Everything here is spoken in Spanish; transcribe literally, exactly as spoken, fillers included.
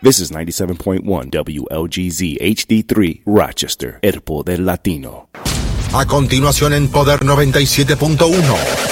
This is ninety-seven point one W L G Z H D three, Rochester, el poder latino. A continuación en Poder noventa y siete punto uno,